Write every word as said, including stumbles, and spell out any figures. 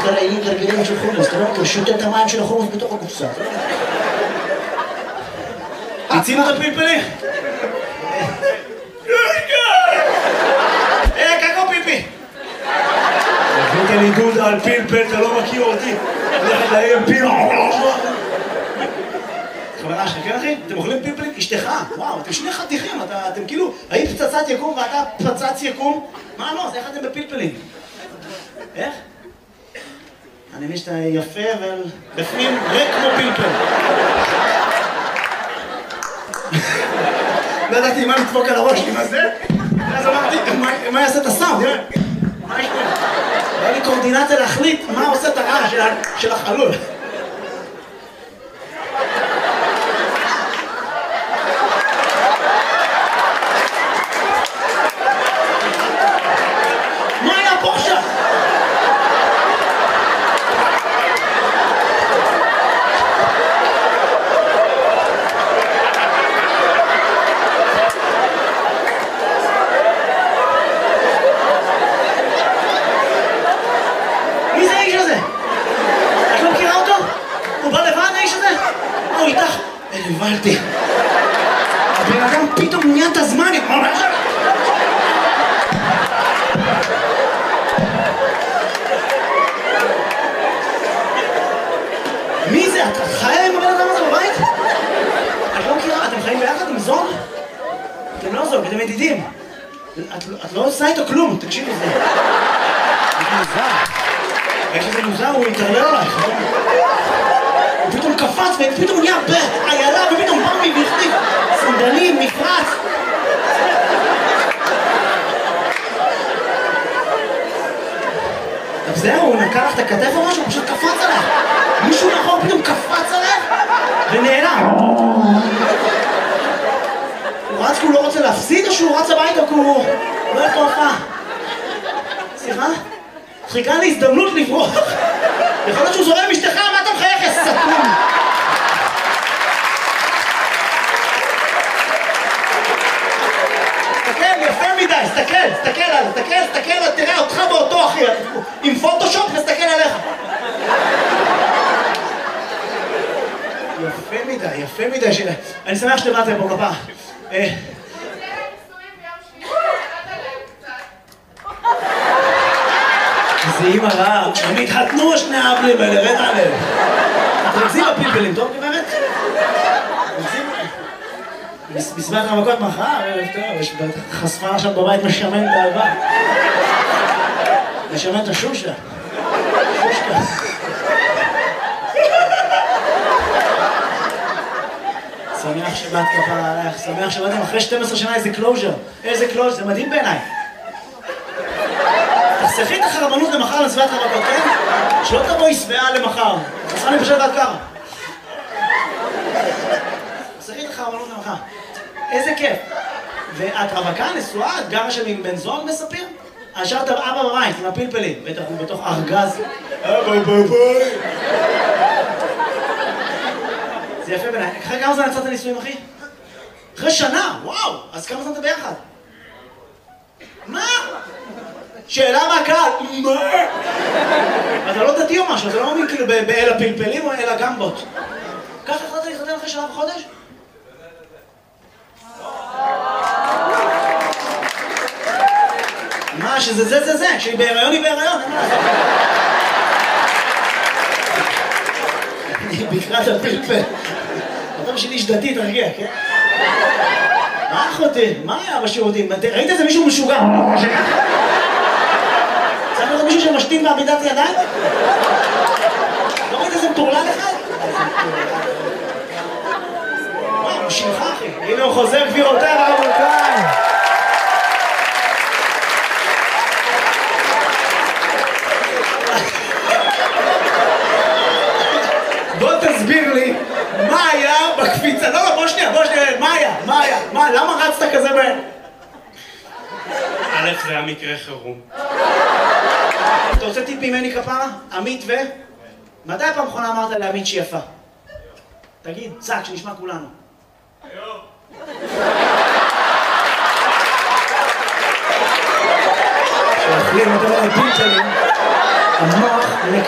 הרעילים גרגרים של חומוס, אתה לא מכיר, שותה את המים של החומוס בתוך הקופסה. הצינו את הפלפלים? אה, קקו פיפי! הבאת לי דודה על פלפל, אתה לא מכיר אותי. הולכת להם פיל... חברה שלך, כן אחי? אתם אוכלים פלפלים? אשתך, וואו, אתם שני חתיכים, אתם כאילו, היית פצצת יקום ואתה פצץ יקום? מה לא? אז איך אתם בפלפלים? איך? אני מבין שאתה יפה ובפנים ריק כמו פלפל. לא ידעתי מה לדפוק על הראש עם הזה, ואז אמרתי, מה יעשה את הסאונד? מה יש פה? היה לי קורדינציה להחליט מה עושה את הרעש של החלול. מה היה פה עכשיו? הבנתי. הבן אדם פתאום נהיה את הזמן. מי זה? את חיה עם הבן אדם הזה בבית? את לא מכירה? אתם חיים ביחד עם זוג? אתם לא זוג, אתם ידידים. את לא עושה איתו כלום, תקשיבי לזה. זה מוזר. איך שזה מוזר, הוא יתערלל עלייך. הוא פתאום קפץ ופתאום הוא נהיה בעיילה ופתאום בא מי והחליף סנדלים, מפרץ. טוב זהו, הוא נקע לך את הכתף או משהו, הוא פשוט קפץ עליך. מישהו נכון פתאום קפץ עליך ונעלם. הוא רץ כי הוא לא רוצה להפסיד או שהוא רץ הביתה כי הוא לא הולך להופעה? סליחה? חיכה לי הזדמנות לברוח. יכול להיות שהוא זורם עם אשתך, מה אתה מחייך, יא סתום? תסתכל, יפה מדי, תסתכל, תסתכל עליו, תסתכל, תסתכל, תראה אותך באותו אחי, עם פוטושופ נסתכל עליך. יפה מדי, יפה מדי שלה. אני שמח שאתם באתם פה כפה. זה אימא רעה, הם התחתנו שני האבלים האלה, רד עליהם. אתם מגזים בפלפלים, טוב גברת? בסביבת המכות מחר, טוב, יש חשפה עכשיו בבית משמן את האהבה. משמן את השושה. שושקה. שמח שבאת כפרה עלייך, שמח שבאתם אחרי שתים עשרה שנה איזה קלוז'ר. איזה קלוז'ר, זה מדהים בעיניי. תחסכי את החרבנות למחר לסביבת המכות, כן? שלא תבואי שבעה למחר. תעשה לי פשוט עד ככה. תחסכי את החרבנות למחר. איזה כיף. ואת רווקה, נשואה, את גרה שם עם בן זוג מספיר? השארת אבא בבית עם הפלפלים, בטח הוא בתוך ארגז. אבא בבית. זה יפה בעיניי. אחרי כמה זמן יצאת הנישואים, אחי? אחרי שנה, וואו! אז כמה זמן אתה ביחד? מה? שאלה מהקהל, מה? אתה לא דתי או משהו, אתה לא מאמין כאילו באל הפלפלים או אל הגמבות. ככה החלטת להתחתן אחרי שנה וחודש? מה, שזה זה זה זה, שהיא בהיריון היא בהיריון, אין מה לעשות. אני בקרת הפלפל. אתה בשביל איש דתי, תרגיע, כן? מה אחותי? מה היה בשירותים? ראית איזה מישהו משוגע? צריך לראות מישהו שמשתין בעמידת ידיים? לא ראית איזה מטורלל אחד? וואי, הוא שלך אחי. הנה הוא חוזר גבירותיי ורבותיי. בוא תסביר לי מה היה בקפיצה. לא, לא, בוא שנייה, בוא שנייה. מה היה? מה היה? מה? למה רצת כזה ב... א', זה היה מקרה חירום. אתה רוצה טיפ ממני כפרה? עמית ו... מתי הפעם האחרונה אמרת לעמית שהיא יפה? תגיד, צעק, שנשמע כולנו. היום. שאוכלים אותו על פלפלים, המוח